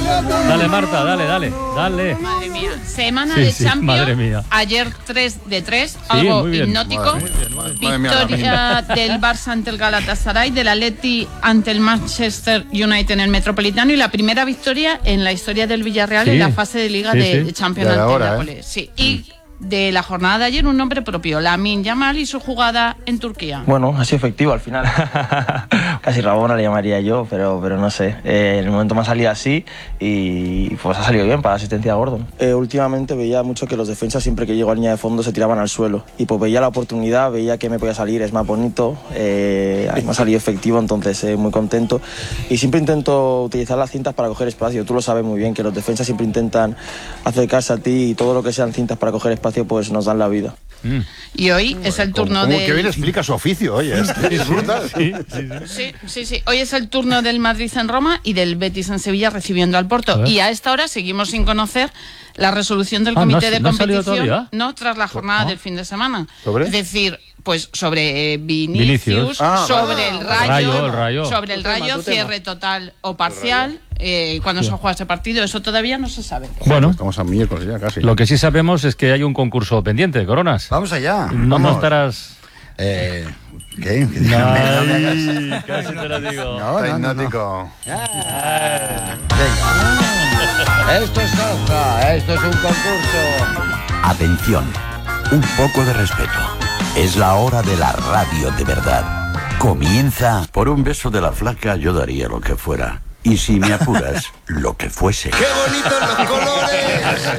Dale, Marta, dale. Madre mía. Semana de Champions. Madre mía. Ayer 3 de 3, algo hipnótico. Victoria del Barça ante el Galatasaray, del Atleti ante el Manchester United en el Metropolitano y la primera victoria en la historia del Villarreal en la fase de Liga de Champions ante el Nápoles. Sí. Y de la jornada de ayer un nombre propio, Lamine Yamal y su jugada en Turquía. Bueno, ha sido efectivo al final. Casi Rabona le llamaría yo, pero no sé. En el momento me ha salido así y pues ha salido bien para la asistencia de Gordon. Últimamente veía mucho que los defensas siempre que llego a línea de fondo se tiraban al suelo y pues veía la oportunidad, veía que me podía salir, es más bonito, me ha salido efectivo, entonces muy contento y siempre intento utilizar las cintas para coger espacio. Tú lo sabes muy bien que los defensas siempre intentan acercarse a ti y todo lo que sean cintas para coger espacio pues nos dan la vida. Y hoy es el turno de... Qué bien explica su oficio, oye. Disfruta. Sí. Hoy es el turno del Madrid en Roma y del Betis en Sevilla recibiendo al Porto. Y a esta hora seguimos sin conocer la resolución del comité de competición. No, tras la jornada del fin de semana. ¿Sobre? Es decir, pues sobre Vinicius, sobre el Rayo, sobre el Rayo, cierre total o parcial. Cuando se juega ese partido, eso todavía no se sabe. Bueno, estamos a miércoles ya casi. Lo que sí sabemos es que hay un concurso pendiente, Coronas. Vamos allá. No estarás... ¿Qué? Ay, casi te lo digo. No. Venga. Esto es Salsa, esto es un concurso. Atención, un poco de respeto. Es la hora de la radio de verdad. Comienza. Por un beso de la flaca yo daría lo que fuera. Y si me apuras, lo que fuese. ¡Qué bonitos los colores!